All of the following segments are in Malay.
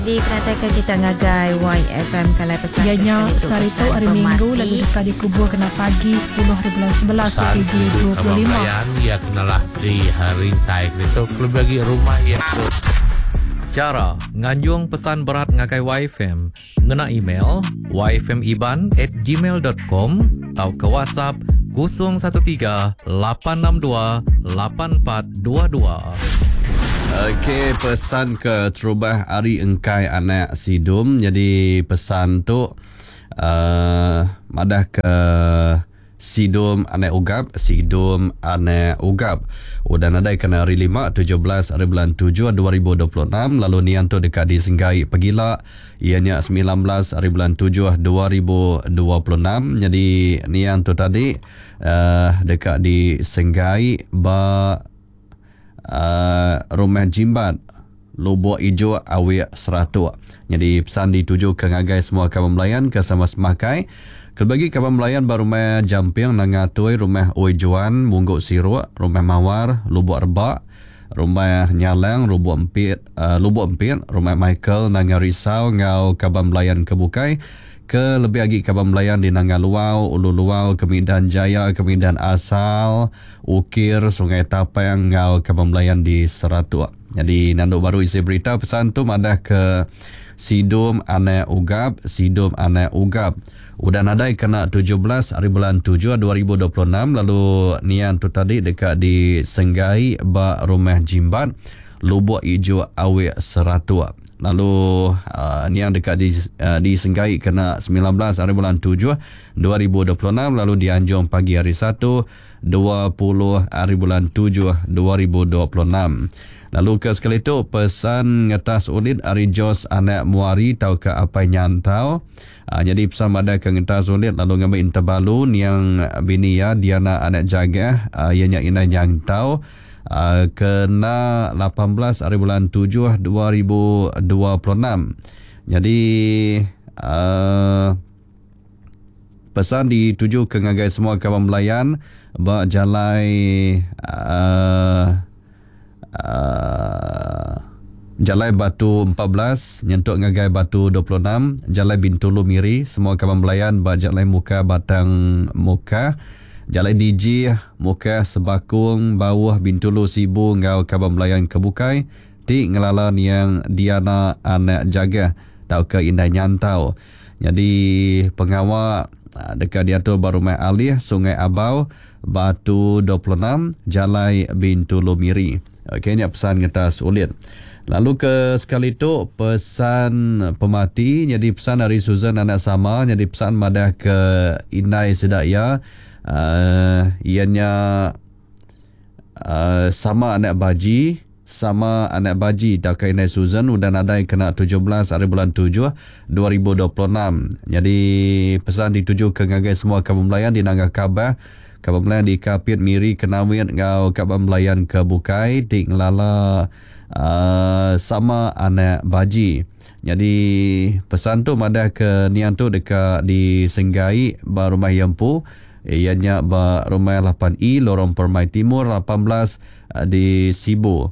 Di kenatakan kita ngagai YFM kalai pesan ianya sarito hari Minggu lalu dekat dikubur kena pagi 10.11 pesan 7.25 ya kenalah di hari taik itu klub bagi rumah ya tu. Cara nganjung pesan berat ngagai YFM ngena email yfmiban@gmail.com atau ke WhatsApp 013-862-8422. Okey, pesan ke terubah hari engkai anak sidum. Jadi pesan tu madah ke sidum anak ugap, sidum anak ugap. Dan ada kena hari 5 17 hari bulan 7 2026. Lalu nian tu dekat di Senggai Pegila, ianya 19 hari bulan 7 2026. Jadi nian tu tadi dekat di Senggai Rumah Jimbat Lubuk Ijo Awik Seratuk. Jadi pesan dituju ke ngagai semua kawan melayan ke sama semakai. Kelbagi kawan melayan barumah Jamping Nangatui, rumah Uijuan Mungguk Siruk, rumah Mawar Lubuk Rebak, rumah Nyalang Lubuk Empit, rumah Michael Nangarisau ngau kawan melayan Kebukai. Ke lebih lagi kawan melayan di Nangga Luau, Ulu Luau, Kemindan Jaya, Kemindan Asal, Ukir, Sungai Tapang, ngau kawan melayan di Seratuk. Jadi nanduk baru isi berita pesan tu madah ke sidum anak ugap, sidum anak ugap. Udah nadai kena 17 hari bulan 7 2026. Lalu nian tu tadi dekat di Senggai Rumah Jimbat Lubuk Ijo Awik Seratuk. Lalu ni yang dekat di Senggai kena 19 hari bulan 7 2026. Lalu di Anjong pagi hari 1 20 hari bulan 7 2026. Lalu ke sekali itu pesan ngetas ulit hari Jos anak muari tau ke apa nyantau. Jadi pesan ada ke ngetas ulit lalu ngambil interbalu ni yang bini ya Diana anak jaga ianya ina nyantau. Kena 18 hari bulan 7 2026. Jadi pesan dituju ke ngagai semua kawan melayan jalai Jalai Batu 14 nyentuk ngagai Batu 26, Jalai Bintulu Miri semua kawan melayan jalai Muka Batang Muka, Jalai DJ Muka Sebakung Bawah Bintulu Sibu ngau kawan melayan Kebukai, di ngelalan yang Diana anak jaga tau ke Indah Nyantau. Jadi pengawal dekat diatur Barumai Alih Sungai Abau Batu 26 Jalai Bintulu Miri. Okey, ni pesan ngetas ulit. Lalu ke sekali itu pesan pemati. Jadi pesan dari Susan anak sama. Jadi pesan madah ke Inai Sedaya. Ianya sama anak baji. Sama anak baji tak ke Inai Susan. Udah nadai kena 17 hari bulan 7 2026. Jadi pesan dituju ke ngagai semua kawan melayan di Nangga Kabah. Kawan melayan di Kapit Miri Kenawit ngau kawan melayan ke Bukai di ngelala sama anak baji. Jadi pesan tu madah ke nian tu dekat di Senggai Rumah Yempu. Ianya Rumah 8I Lorong Permai Timur 18 di Sibu.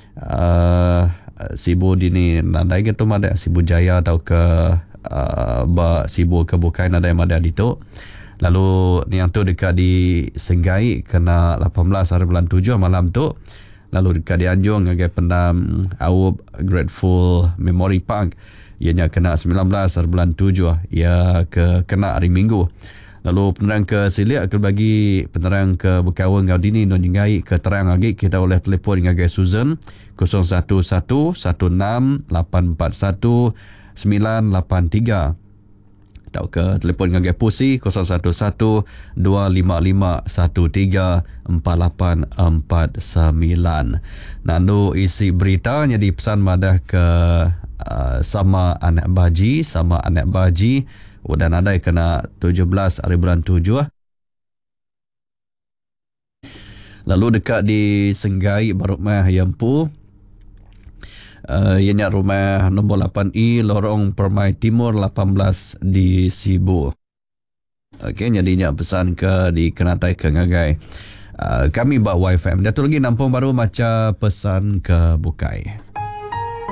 Sibu dini nadai ke tu madah Sibu Jaya atau ke Sibu ke Bukai nadai madah di tu. Lalu ni yang tu dekat di Senggai kena 18 hari bulan 7 malam tu. Lalu dekat di Anjong ngagai pendam Awub Grateful Memory Park ianya kena 19 hari bulan 7 ia kena hari Minggu. Lalu penerang ke Silik akan bagi penerang ke Bekawang Gaudini non jenggai ke terang lagi kita oleh telefon ngagai Susan 011-16841-983 atau ke telefon ngagai Pusi 011-255-134849. Nandu isi beritanya di pesan madah ke sama anak baji dan ada kena 17 hari bulan 7. Lalu dekat di Senggai Rumah Yempu ianya rumah nombor 8I Lorong Permai Timur 18 di Sibu. Okey, jadinya pesan ke di Kenatai ke Ngagai. Kami buat YFM. Datuk lagi nampung baru macam pesan ke Bukai.